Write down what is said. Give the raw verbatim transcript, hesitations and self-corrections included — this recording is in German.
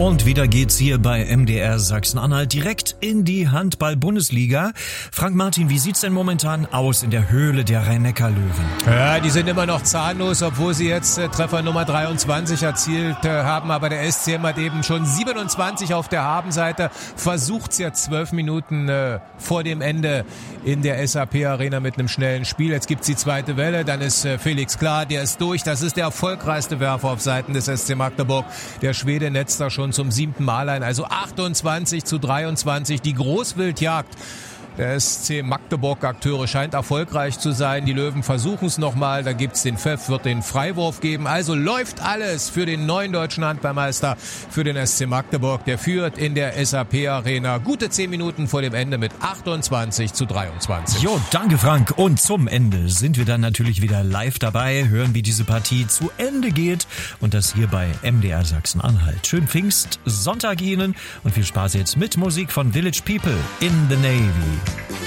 Und wieder geht's hier bei M D R Sachsen-Anhalt direkt in die Handball-Bundesliga. Frank Martin, wie sieht's denn momentan aus in der Höhle der Rhein-Neckar-Löwen? Ja, die sind immer noch zahnlos, obwohl sie jetzt äh, Treffer Nummer dreiundzwanzig erzielt äh, haben. Aber der S C M hat eben schon siebenundzwanzig auf der Habenseite. Versucht's ja zwölf Minuten äh, vor dem Ende in der S A P-Arena mit einem schnellen Spiel. Jetzt gibt's die zweite Welle, dann ist äh, Felix klar, der ist durch. Das ist der erfolgreichste Werfer auf Seiten des S C Magdeburg. Der Schwede netzt da schon zum siebten Mal ein, also achtundzwanzig zu dreiundzwanzig, die Großwildjagd der S C Magdeburg-Akteure scheint erfolgreich zu sein. Die Löwen versuchen es nochmal, da gibt's den Pfeff, wird den Freiwurf geben. Also läuft alles für den neuen deutschen Handballmeister, für den S C Magdeburg. Der führt in der S A P-Arena gute zehn Minuten vor dem Ende mit achtundzwanzig zu dreiundzwanzig. Jo, danke Frank. Und zum Ende sind wir dann natürlich wieder live dabei, hören, wie diese Partie zu Ende geht. Und das hier bei M D R Sachsen-Anhalt. Schönen Pfingstsonntag Ihnen und viel Spaß jetzt mit Musik von Village People in the Navy.